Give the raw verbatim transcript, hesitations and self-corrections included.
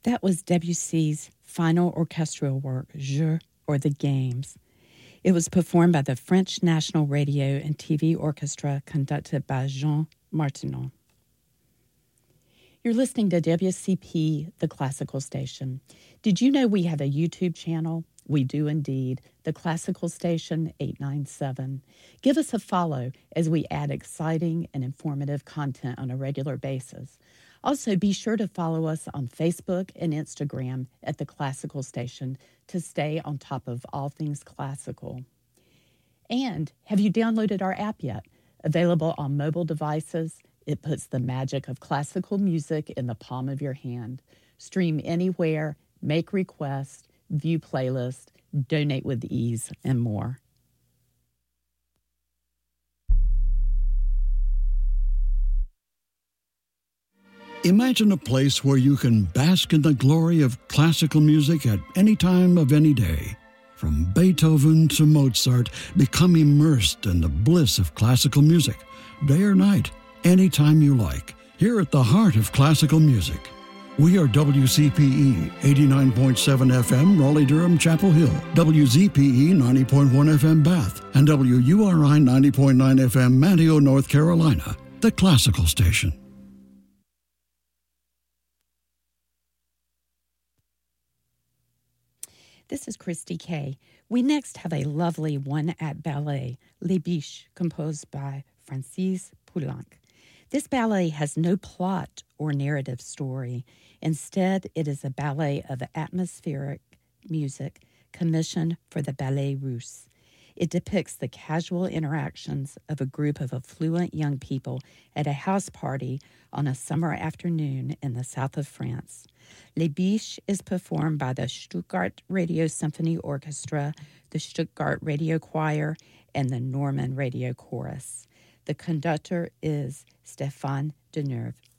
That was Debussy's final orchestral work, Jeux, or The Games. It was performed by the French National Radio and T V Orchestra, conducted by Jean Martinon. You're listening to W C P, the classical station. Did you know we have a YouTube channel? We do indeed. The Classical Station eight nine seven. Give us a follow as we add exciting and informative content on a regular basis. Also, be sure to follow us on Facebook and Instagram at The Classical Station to stay on top of all things classical. And have you downloaded our app yet? Available on mobile devices, it puts the magic of classical music in the palm of your hand. Stream anywhere, make requests, view playlists, donate with ease, and more. Imagine a place where you can bask in the glory of classical music at any time of any day. From Beethoven to Mozart, become immersed in the bliss of classical music, day or night, anytime you like, here at the heart of classical music. We are W C P E eighty-nine point seven F M, Raleigh-Durham, Chapel Hill, W Z P E ninety point one F M, Bath, and W U R I ninety point nine F M, Manteo, North Carolina, the classical station. This is Christy Kay. We next have a lovely one-act ballet, Les Biches, composed by Francis Poulenc. This ballet has no plot or narrative story. Instead, it is a ballet of atmospheric music commissioned for the Ballet Russe. It depicts the casual interactions of a group of affluent young people at a house party on a summer afternoon in the south of France. Les Biches is performed by the Stuttgart Radio Symphony Orchestra, the Stuttgart Radio Choir, and the Norman Radio Chorus. The conductor is Stéphane Deneuve.